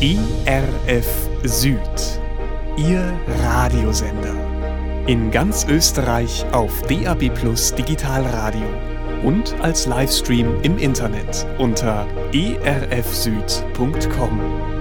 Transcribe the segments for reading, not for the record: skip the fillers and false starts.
ERF Süd, Ihr Radiosender. In ganz Österreich auf DAB+ Digitalradio und als Livestream im Internet unter erfsüd.com.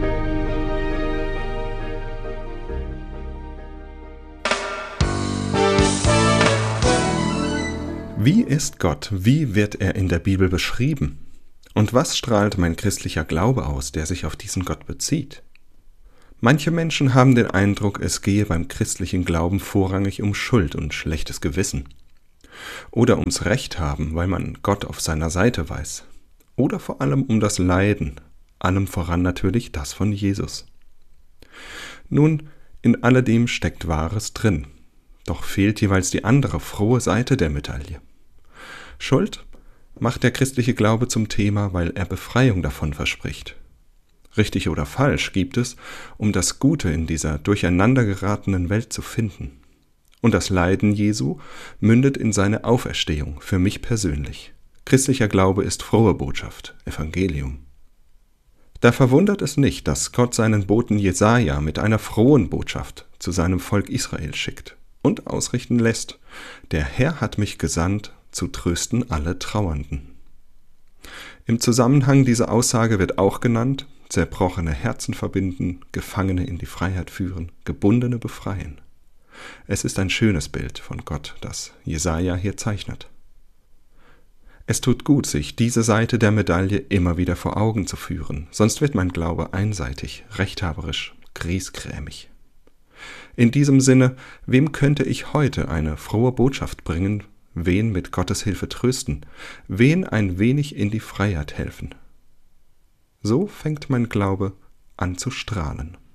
Wie ist Gott? Wie wird er in der Bibel beschrieben? Und was strahlt mein christlicher Glaube aus, der sich auf diesen Gott bezieht? Manche Menschen haben den Eindruck, es gehe beim christlichen Glauben vorrangig um Schuld und schlechtes Gewissen. Oder ums Recht haben, weil man Gott auf seiner Seite weiß. Oder vor allem um das Leiden, allem voran natürlich das von Jesus. Nun, in alledem steckt Wahres drin, doch fehlt jeweils die andere frohe Seite der Medaille. Schuld macht der christliche Glaube zum Thema, weil er Befreiung davon verspricht. Richtig oder falsch gibt es, um das Gute in dieser durcheinander geratenen Welt zu finden. Und das Leiden Jesu mündet in seine Auferstehung, für mich persönlich. Christlicher Glaube ist frohe Botschaft, Evangelium. Da verwundert es nicht, dass Gott seinen Boten Jesaja mit einer frohen Botschaft zu seinem Volk Israel schickt und ausrichten lässt: Der Herr hat mich gesandt, zu trösten alle Trauernden. Im Zusammenhang dieser Aussage wird auch genannt: zerbrochene Herzen verbinden, Gefangene in die Freiheit führen, Gebundene befreien. Es ist ein schönes Bild von Gott, das Jesaja hier zeichnet. Es tut gut, sich diese Seite der Medaille immer wieder vor Augen zu führen, sonst wird mein Glaube einseitig, rechthaberisch, griesgrämig. In diesem Sinne, wem könnte ich heute eine frohe Botschaft bringen, wen mit Gottes Hilfe trösten, wen ein wenig in die Freiheit helfen? So fängt mein Glaube an zu strahlen.